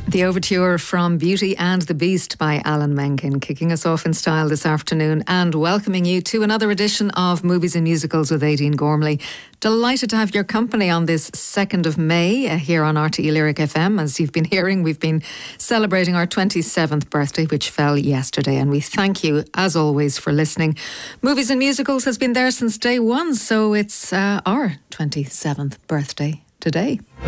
The overture from Beauty and the Beast by Alan Menken, kicking us off in style this afternoon and welcoming you to another edition of Movies and Musicals with Aideen Gormley. Delighted to have your company on this 2nd of May here on RTE Lyric FM. As you've been hearing, we've been celebrating our 27th birthday, which fell yesterday, and we thank you, as always, for listening. Movies and Musicals has been there since day one, so it's our 27th birthday today.